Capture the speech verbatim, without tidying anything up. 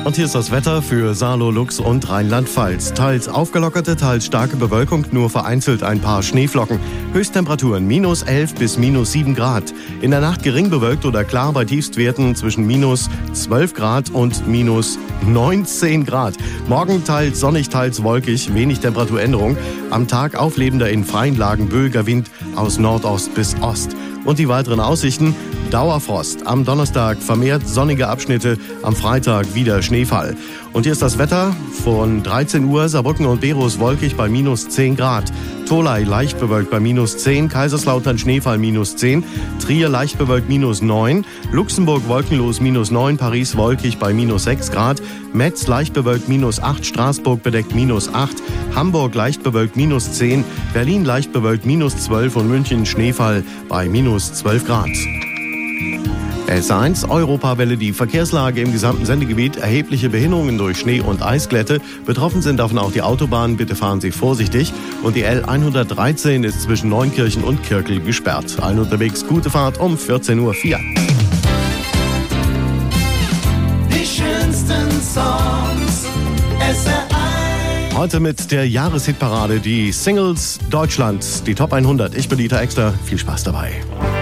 Und hier ist das Wetter für Saarlouis, Lux und Rheinland-Pfalz. Teils aufgelockerte, teils starke Bewölkung, nur vereinzelt ein paar Schneeflocken. Höchsttemperaturen minus elf bis minus sieben Grad. In der Nacht gering bewölkt oder klar bei Tiefstwerten zwischen minus zwölf Grad und minus neunzehn Grad. Morgen teils sonnig, teils wolkig, wenig Temperaturänderung. Am Tag auflebender in freien Lagen böiger Wind aus Nordost bis Ost. Und die weiteren Aussichten: Dauerfrost. Am Donnerstag vermehrt sonnige Abschnitte, am Freitag wieder Schneefall. Und hier ist das Wetter von dreizehn Uhr. Saarbrücken und Berus wolkig bei minus zehn Grad. Tholey leicht bewölkt bei minus zehn. Kaiserslautern Schneefall minus zehn. Trier leicht bewölkt minus neun. Luxemburg wolkenlos minus neun. Paris wolkig bei minus sechs Grad. Metz leicht bewölkt minus acht. Straßburg bedeckt minus acht. Hamburg leicht bewölkt minus zehn. Berlin leicht bewölkt minus zwölf. Und München Schneefall bei minus zwölf Grad. S eins Europawelle, die Verkehrslage im gesamten Sendegebiet, erhebliche Behinderungen durch Schnee- und Eisglätte. Betroffen sind davon auch die Autobahnen, bitte fahren Sie vorsichtig. Und die L hundertdreizehn ist zwischen Neunkirchen und Kirkel gesperrt. Allen unterwegs gute Fahrt um vierzehn Uhr vier. Die schönsten Songs, S R eins. Heute mit der Jahreshitparade, die Singles Deutschland, die Top hundert. Ich bin Dieter Exter, viel Spaß dabei.